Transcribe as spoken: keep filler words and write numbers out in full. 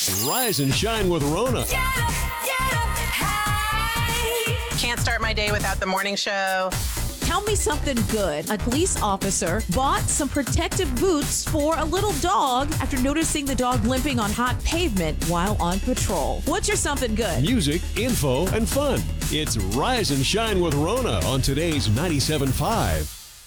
Rise and shine with Rona. Get up, get up, hey. Can't start my day without the morning show. Tell me something good. A police officer bought some protective boots for a little dog after noticing the dog limping on hot pavement while on patrol. What's your something good? Music, info, and fun. It's Rise and Shine with Rona on today's ninety-seven point five.